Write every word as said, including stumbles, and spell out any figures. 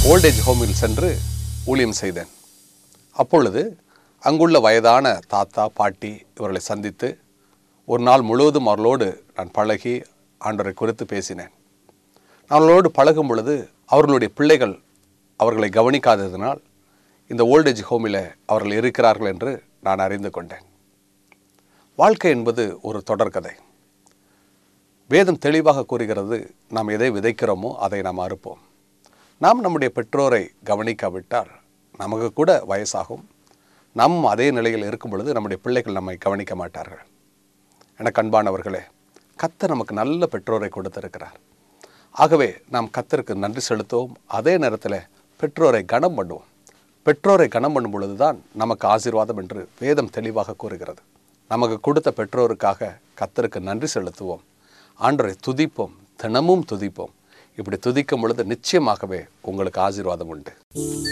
Voltage ஹோமில் சென்று ஊழியம் செய்தேன். அப்பொழுது அங்குள்ள வயதான தாத்தா பாட்டி இவர்களை சந்தித்து ஒரு நாள் முழுவதும் அவர்களோடு நான் பழகி ஆண்டவரை குறித்து பேசினேன். அவர்களோடு பழகும் பொழுது அவர்களுடைய பிள்ளைகள் அவர்களை கவனிக்காததினால் இந்த ஓல்டேஜ் ஹோமில் அவர்கள் இருக்கிறார்கள் என்று நான் அறிந்து கொண்டேன். வாழ்க்கை என்பது ஒரு தொடர்கதை. வேதம் தெளிவாக கூறுகிறது, நாம் எதை விதைக்கிறோமோ அதை நாம் அறுப்போம். நாம் நம்முடைய பெற்றோரை கவனிக்காவிட்டால் நமக்கு கூட வயசாகும். நம் அதே நிலையில் இருக்கும் பொழுது நம்முடைய பிள்ளைகள் நம்மை கவனிக்க மாட்டார்கள். எனக்கு அன்பானவர்களே, கர்த்தர் நமக்கு நல்ல பெற்றோரை கொடுத்திருக்கிறார். ஆகவே நாம் கர்த்தருக்கு நன்றி செலுத்துவோம். அதே நேரத்தில் பெற்றோரை கனம் பண்ணுவோம். பெற்றோரை கனம் பண்ணும் பொழுது தான் நமக்கு ஆசீர்வாதம் என்று வேதம் தெளிவாக கூறுகிறது. நமக்கு கொடுத்த பெற்றோருக்காக கர்த்தருக்கு நன்றி செலுத்துவோம். ஆண்டவரை துதிப்போம், தினமும் துதிப்போம். இப்படி துதிக்கும் பொழுது நிச்சயமாகவே உங்களுக்கு ஆசீர்வாதம் உண்டு.